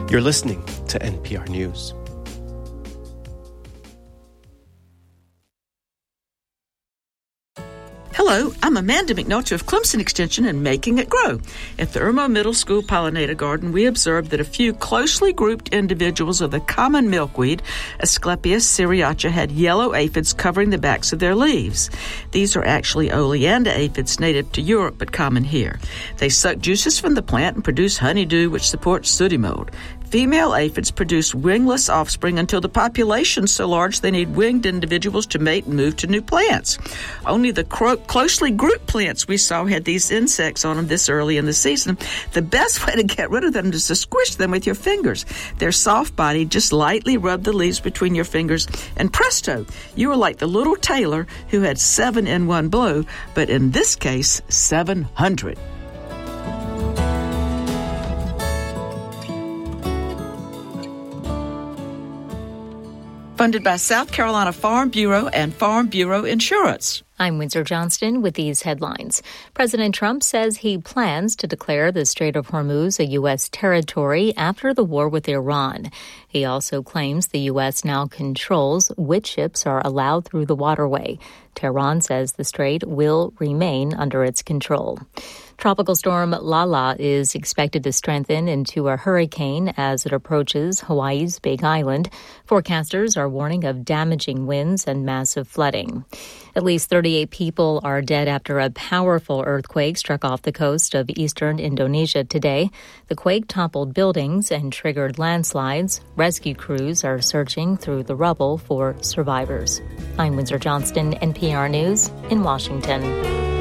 You're listening to NPR News. Hello, I'm Amanda McNulty of Clemson Extension and Making It Grow. At the Irmo Middle School Pollinator Garden, we observed that a few closely grouped individuals of the common milkweed, Asclepias syriaca, had yellow aphids covering the backs of their leaves. These are actually oleander aphids native to Europe but common here. They suck juices from the plant and produce honeydew, which supports sooty mold. Female aphids produce wingless offspring until the population's so large they need winged individuals to mate and move to new plants. Only the closely grouped plants we saw had these insects on them this early in the season. The best way to get rid of them is to squish them with your fingers. They're soft-bodied. Just lightly rub the leaves between your fingers, and presto, you are like the little tailor who had 7 in one blow, but in this case, 700. Funded by South Carolina Farm Bureau and Farm Bureau Insurance. I'm Windsor Johnston with these headlines. President Trump says he plans to declare the Strait of Hormuz a U.S. territory after the war with Iran. He also claims the U.S. now controls which ships are allowed through the waterway. Tehran says the strait will remain under its control. Tropical storm Lala is expected to strengthen into a hurricane as it approaches Hawaii's Big Island. Forecasters are warning of damaging winds and massive flooding. At least 38 people are dead after a powerful earthquake struck off the coast of eastern Indonesia today. The quake toppled buildings and triggered landslides. Rescue crews are searching through the rubble for survivors. I'm Windsor Johnston, NPR News in Washington.